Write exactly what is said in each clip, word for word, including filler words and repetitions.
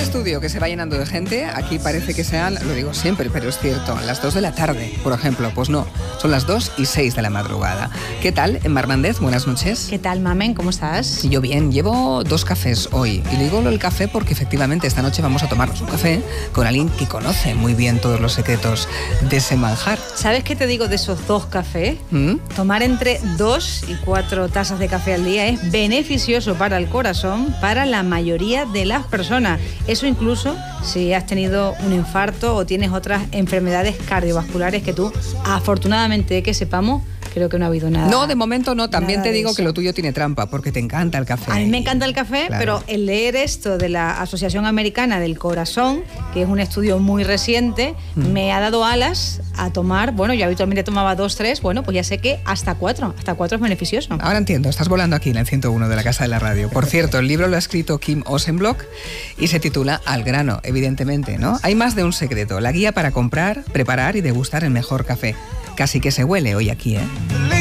estudio que se va llenando de gente. Aquí parece que sean, lo digo siempre, pero es cierto, las dos de la tarde, por ejemplo. Pues no, son las dos y seis de la madrugada. ¿Qué tal, Emma Hernández? Buenas noches. ¿Qué tal, Mamen? ¿Cómo estás? Yo bien, llevo dos cafés hoy. Y digo lo del café porque efectivamente esta noche vamos a tomarnos un café con alguien que conoce muy bien todos los secretos de ese manjar. ¿Sabes qué te digo de esos dos cafés? ¿Mm? Tomar entre dos y cuatro tazas de café al día es beneficioso para el corazón, para la mayoría de las personas. Eso incluso si has tenido un infarto o tienes otras enfermedades cardiovasculares que tú, afortunadamente que sepamos, creo que no ha habido nada. No, de momento no. También te digo eso. que lo tuyo tiene trampa, porque te encanta el café. A mí me encanta el café, Claro. pero el leer esto de la Asociación Americana del Corazón, que es un estudio muy reciente, mm. me ha dado alas a tomar, bueno, yo habitualmente tomaba dos, tres, bueno, pues ya sé que hasta cuatro, hasta cuatro es beneficioso. Ahora entiendo, estás volando aquí en el ciento uno de la Casa de la Radio. Por cierto, el libro lo ha escrito Kim Osenblock y se titula Al grano, evidentemente, ¿no? Hay más de un secreto, la guía para comprar, preparar y degustar el mejor café. Casi que se huele hoy aquí, ¿eh?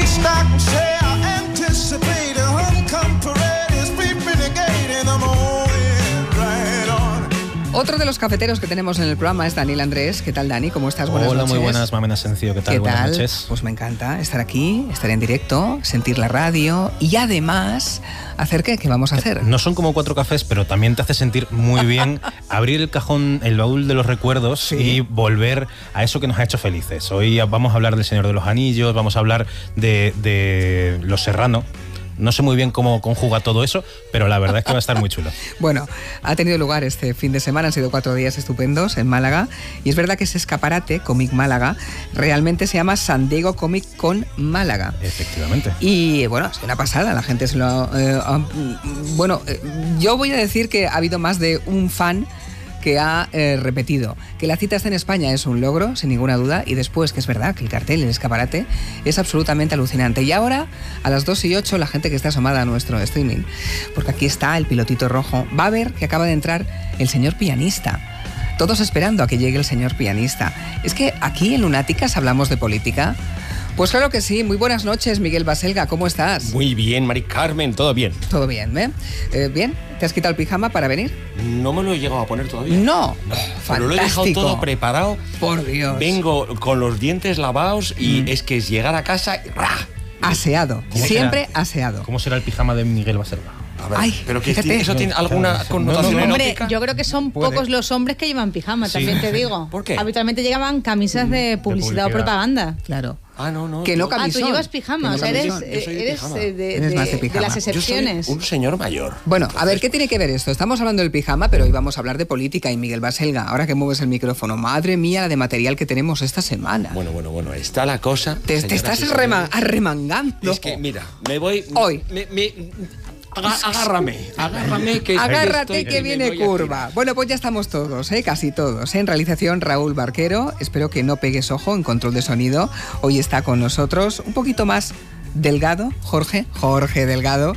Otro de los cafeteros que tenemos en el programa es Daniel Andrés. ¿Qué tal, Dani? ¿Cómo estás? Buenas Hola, noches. muy buenas, Mamen Asencio. ¿Qué tal? ¿Qué Buenas tal? noches. Pues me encanta estar aquí, estar en directo, sentir la radio y además, ¿hacer qué? ¿Qué vamos a hacer? No son como cuatro cafés, pero también te hace sentir muy bien abrir el cajón, el baúl de los recuerdos, sí, y volver a eso que nos ha hecho felices. Hoy vamos a hablar del Señor de los Anillos, vamos a hablar de, de Los Serrano. No sé muy bien cómo conjuga todo eso, pero la verdad es que va a estar muy chulo. Bueno, ha tenido lugar este fin de semana, han sido cuatro días estupendos en Málaga, y es verdad que ese escaparate, Comic Málaga, realmente se llama San Diego Comic Con Málaga. Efectivamente. Y bueno, es una pasada, la gente se lo ha... Eh, ha, bueno, eh, yo voy a decir que ha habido más de un fan que ha eh, repetido. Que la cita esté en España es un logro, sin ninguna duda, y después, que es verdad, que el cartel, el escaparate, es absolutamente alucinante. Y ahora, a las dos y ocho, la gente que está asomada a nuestro streaming, porque aquí está el pilotito rojo, va a ver que acaba de entrar el señor pianista. Todos esperando a que llegue el señor pianista. Es que aquí en Lunáticas hablamos de política. Pues claro que sí. Muy buenas noches, Miguel Baselga. ¿Cómo estás? Muy bien, Mari Carmen. Todo bien. Todo bien, ¿eh? eh ¿Bien? ¿Te has quitado el pijama para venir? No me lo he llegado a poner todavía. No. no. Fantástico. Pero lo he dejado todo preparado. Por Dios. Vengo con los dientes lavados y mm. es que es llegar a casa y ¡ra! Aseado. Siempre será? aseado. ¿Cómo será el pijama de Miguel Baselga? A ver, Ay, pero que fíjate. ¿eso tiene alguna no, connotación no, no, no. erótica? Hombre, yo creo que son Puede. pocos los hombres que llevan pijama, Sí. también te digo. ¿Por qué? Habitualmente llegaban camisas de publicidad, de publicidad. o propaganda. Claro. Ah, no, no. Que no yo- Ah, camisón. tú llevas pijama, Que no o sea, eres, camisón. Yo soy de eres pijama. eh, de, Eres de- más de de pijama. las Yo soy excepciones. un señor mayor. Bueno, a ver, ¿qué tiene que ver esto? Estamos hablando del pijama, pero hoy vamos a hablar de política y Miguel Baselga, ahora que mueves el micrófono. Madre mía, la de material que tenemos esta semana. Bueno, bueno, bueno. Está la cosa. te, te señoras estás y arrema- señores. arremangando. Es que, mira, me voy... Hoy. Me, me- aga- agárrame. Agárrame que... Agárrate estoy- que me viene voy a curva. tirar. Bueno, pues ya estamos todos, ¿eh? Casi todos. ¿eh? En realización, Raúl Barquero. Espero que no pegues ojo en control de sonido. Hoy está con nosotros un poquito más delgado, Jorge, Jorge Delgado.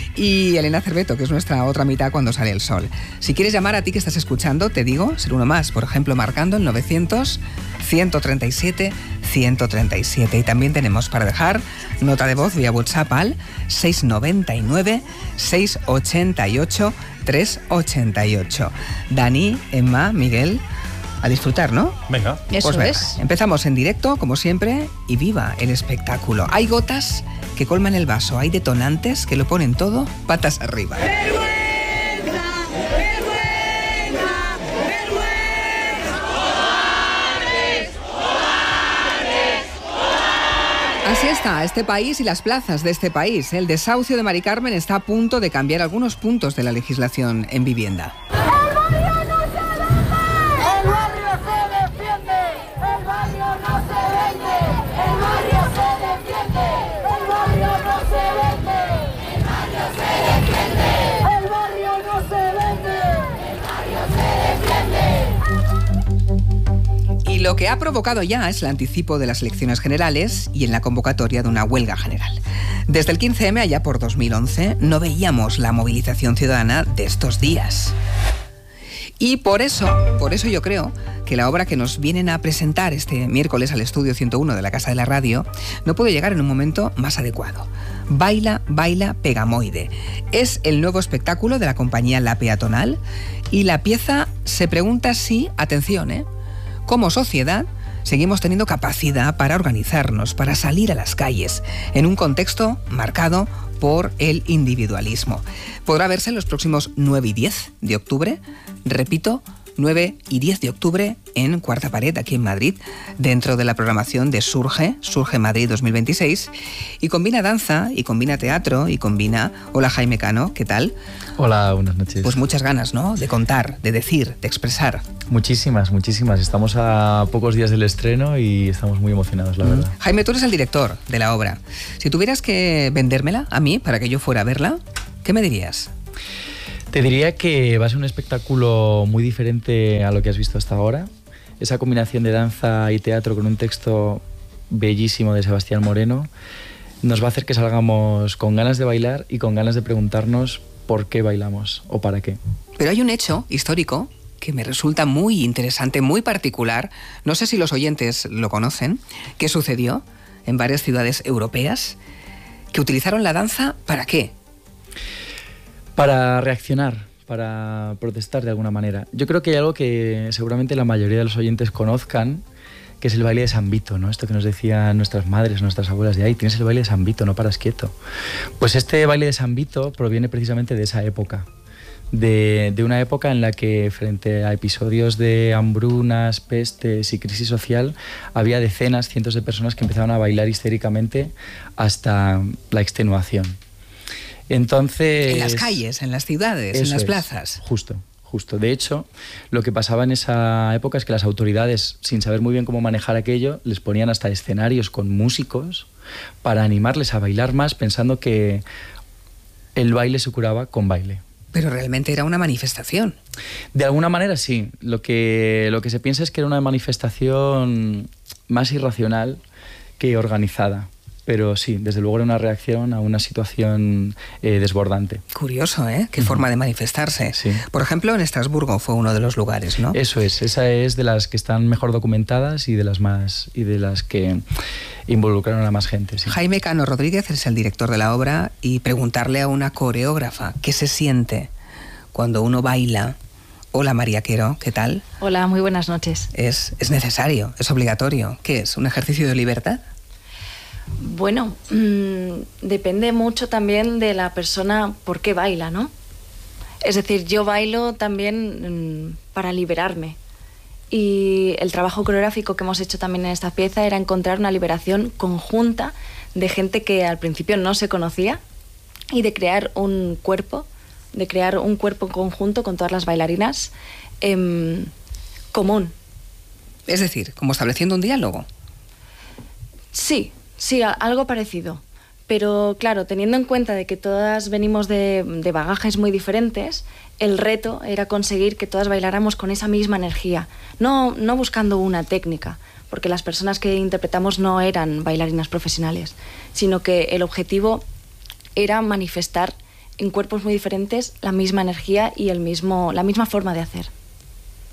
Y Elena Cerveto, que es nuestra otra mitad cuando sale el sol. Si quieres llamar a ti que estás escuchando, te digo, ser uno más. Por ejemplo, marcando el novecientos, ciento treinta y siete, ciento treinta y siete. Y también tenemos para dejar nota de voz vía WhatsApp al seiscientos noventa y nueve, seiscientos ochenta y ocho, trescientos ochenta y ocho. Dani, Emma, Miguel, a disfrutar, ¿no? Venga. Eso Pues venga, es. empezamos en directo, como siempre, y viva el espectáculo. Hay gotas que colman el vaso, hay detonantes que lo ponen todo patas arriba. Así está, este país y las plazas de este país. El desahucio de Mari Carmen está a punto de cambiar algunos puntos de la legislación en vivienda. Y lo que ha provocado ya es el anticipo de las elecciones generales y en la convocatoria de una huelga general. Desde el quince eme, allá por dos mil once, no veíamos la movilización ciudadana de estos días. Y por eso, por eso yo creo que la obra que nos vienen a presentar este miércoles al Estudio ciento uno de la Casa de la Radio no puede llegar en un momento más adecuado. Baila, baila, Pegamoide. Es el nuevo espectáculo de la compañía La Peatonal y la pieza se pregunta si, atención, ¿eh? como sociedad, seguimos teniendo capacidad para organizarnos, para salir a las calles, en un contexto marcado por el individualismo. Podrá verse los próximos nueve y diez de octubre, repito, nueve y diez de octubre en Cuarta Pared, aquí en Madrid, dentro de la programación de Surge, Surge Madrid dos mil veintiséis, y combina danza, y combina teatro, y combina... Hola Jaime Cano, ¿qué tal? Hola, buenas noches. Pues muchas ganas, ¿no?, de contar, de decir, de expresar. Muchísimas, muchísimas. Estamos a pocos días del estreno y estamos muy emocionados, la mm. verdad. Jaime, tú eres el director de la obra. Si tuvieras que vendérmela a mí para que yo fuera a verla, ¿qué me dirías? Te diría que va a ser un espectáculo muy diferente a lo que has visto hasta ahora. Esa combinación de danza y teatro con un texto bellísimo de Sebastián Moreno nos va a hacer que salgamos con ganas de bailar y con ganas de preguntarnos por qué bailamos o para qué. Pero hay un hecho histórico que me resulta muy interesante, muy particular, no sé si los oyentes lo conocen, que sucedió en varias ciudades europeas, que utilizaron la danza ¿para qué? Para reaccionar, para protestar de alguna manera. Yo creo que hay algo que seguramente la mayoría de los oyentes conozcan, que es el baile de San Vito, ¿no? Esto que nos decían nuestras madres, nuestras abuelas, de ahí tienes el baile de San Vito, no paras quieto. Pues este baile de San Vito proviene precisamente de esa época, de, de una época en la que frente a episodios de hambrunas, pestes y crisis social, había decenas, cientos de personas que empezaban a bailar histéricamente hasta la extenuación. Entonces, en las calles, en las ciudades, en las es, plazas. Justo, justo. De hecho, lo que pasaba en esa época es que las autoridades, sin saber muy bien cómo manejar aquello, les ponían hasta escenarios con músicos para animarles a bailar más, pensando que el baile se curaba con baile. Pero realmente era una manifestación. De alguna manera sí. Lo que, lo que se piensa es que era una manifestación más irracional que organizada. Pero sí, desde luego era una reacción a una situación eh, desbordante. Curioso, ¿eh? Qué uh-huh. forma de manifestarse. Sí. Por ejemplo, en Estrasburgo fue uno de los lugares, ¿no? Eso es, esa es de las que están mejor documentadas y de las más y de las que involucraron a más gente. Sí. Jaime Cano Rodríguez es el director de la obra, y preguntarle a una coreógrafa qué se siente cuando uno baila. Hola María Quero, ¿qué tal? Hola, muy buenas noches. Es, es necesario, es obligatorio. ¿Qué es? ¿Un ejercicio de libertad? Bueno, mmm, depende mucho también de la persona por qué baila, ¿no? Es decir, yo bailo también mmm, para liberarme. Y el trabajo coreográfico que hemos hecho también en esta pieza era encontrar una liberación conjunta de gente que al principio no se conocía, y de crear un cuerpo, de crear un cuerpo conjunto con todas las bailarinas eh, común. Es decir, como estableciendo un diálogo. Sí. Sí, algo parecido. Pero claro, teniendo en cuenta de que todas venimos de, de bagajes muy diferentes, el reto era conseguir que todas bailáramos con esa misma energía, no, no buscando una técnica, porque las personas que interpretamos no eran bailarinas profesionales, sino que el objetivo era manifestar en cuerpos muy diferentes la misma energía y el mismo, la misma forma de hacer.